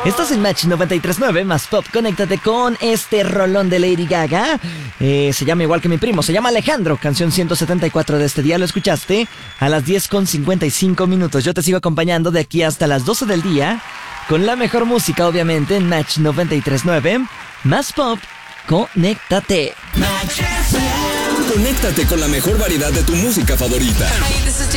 Estás en Match 93.9, más pop. Conéctate con este rolón de Lady Gaga. Se llama igual que mi primo, se llama Alejandro. Canción 174 de este día, lo escuchaste a las 10:55 minutos. Yo te sigo acompañando de aquí hasta las 12 del día con la mejor música, obviamente, en Match 93.9, más pop. Conéctate. Conéctate con la mejor variedad de tu música favorita.